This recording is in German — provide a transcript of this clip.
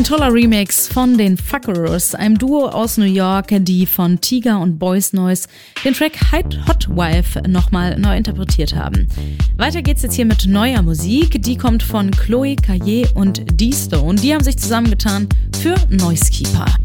Ein toller Remix von den Fuckeros, einem Duo aus New York, die von Tiga und Boys Noize den Track Hot Wife nochmal neu interpretiert haben. Weiter geht's jetzt hier mit neuer Musik, die kommt von Chloe Caillet und D-Stone. Die haben sich zusammengetan für Noisekeeper.